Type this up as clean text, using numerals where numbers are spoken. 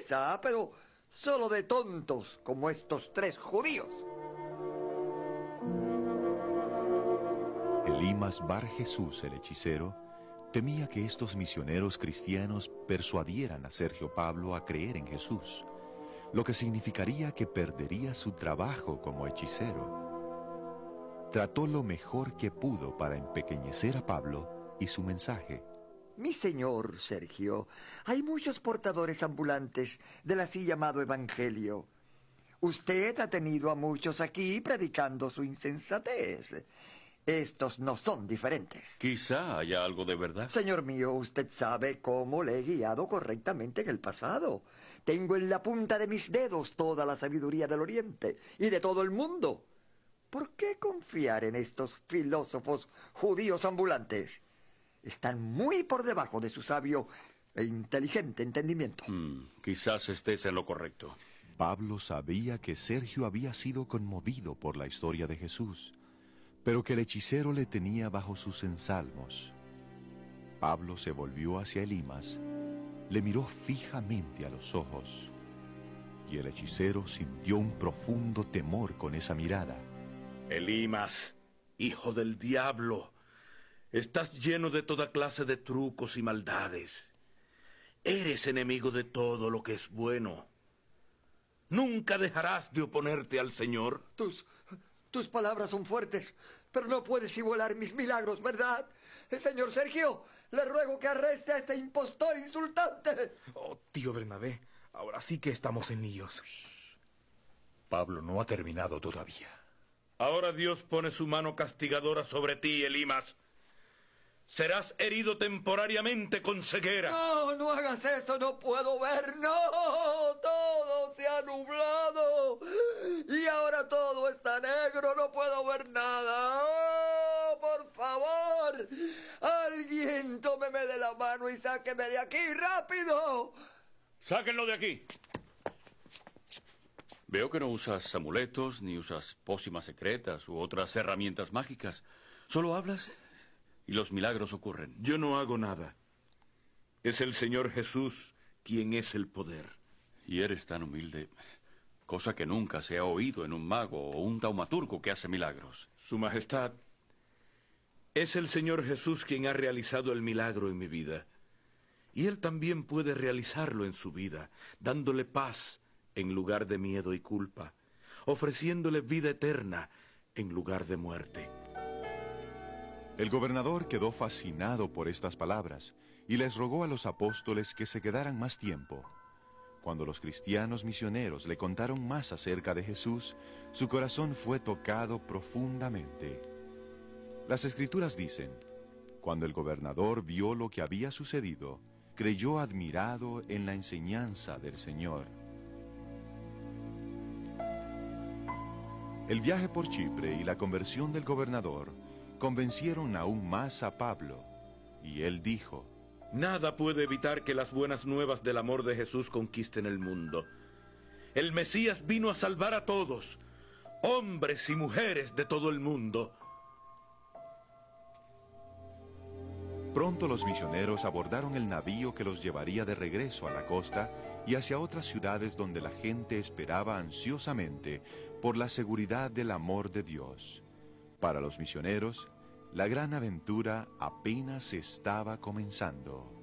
quizá, pero solo de tontos como estos 3 judíos. Elimas Bar Jesús, el hechicero, temía que estos misioneros cristianos persuadieran a Sergio Pablo a creer en Jesús, lo que significaría que perdería su trabajo como hechicero. Trató lo mejor que pudo para empequeñecer a Pablo y su mensaje. Mi señor Sergio, hay muchos portadores ambulantes del así llamado evangelio. Usted ha tenido a muchos aquí predicando su insensatez. Estos no son diferentes. Quizá haya algo de verdad. Señor mío, usted sabe cómo le he guiado correctamente en el pasado. Tengo en la punta de mis dedos toda la sabiduría del Oriente y de todo el mundo. ¿Por qué confiar en estos filósofos judíos ambulantes? Están muy por debajo de su sabio e inteligente entendimiento. Quizás estés en lo correcto. Pablo sabía que Sergio había sido conmovido por la historia de Jesús, pero que el hechicero le tenía bajo sus ensalmos. Pablo se volvió hacia Elimas, le miró fijamente a los ojos, y el hechicero sintió un profundo temor con esa mirada. Elimas, hijo del diablo, estás lleno de toda clase de trucos y maldades. Eres enemigo de todo lo que es bueno. ¿Nunca dejarás de oponerte al Señor? Tus palabras son fuertes, pero no puedes igualar mis milagros, ¿verdad? Señor Sergio, le ruego que arreste a este impostor insultante. Oh, tío Bernabé, ahora sí que estamos en líos. Pablo no ha terminado todavía. Ahora Dios pone su mano castigadora sobre ti, Elimas. Serás herido temporariamente con ceguera. No, no hagas eso, no puedo ver, no. Todo se ha nublado. Y ahora todo está negro, no puedo ver nada. Oh, por favor, alguien tómeme de la mano y sáqueme de aquí, rápido. ¡Sáquenlo de aquí! Veo que no usas amuletos, ni usas pócimas secretas u otras herramientas mágicas. Solo hablas y los milagros ocurren. Yo no hago nada. Es el Señor Jesús quien es el poder. Y eres tan humilde, cosa que nunca se ha oído en un mago o un taumaturgo que hace milagros. Su Majestad, es el Señor Jesús quien ha realizado el milagro en mi vida. Y Él también puede realizarlo en su vida, dándole paz en lugar de miedo y culpa, ofreciéndole vida eterna en lugar de muerte. El gobernador quedó fascinado por estas palabras y les rogó a los apóstoles que se quedaran más tiempo. Cuando los cristianos misioneros le contaron más acerca de Jesús, su corazón fue tocado profundamente. Las Escrituras dicen, cuando el gobernador vio lo que había sucedido, creyó admirado en la enseñanza del Señor. El viaje por Chipre y la conversión del gobernador convencieron aún más a Pablo, y él dijo: Nada puede evitar que las buenas nuevas del amor de Jesús conquisten el mundo. El Mesías vino a salvar a todos, hombres y mujeres de todo el mundo. Pronto los misioneros abordaron el navío que los llevaría de regreso a la costa y hacia otras ciudades donde la gente esperaba ansiosamente por la seguridad del amor de Dios. Para los misioneros, la gran aventura apenas estaba comenzando.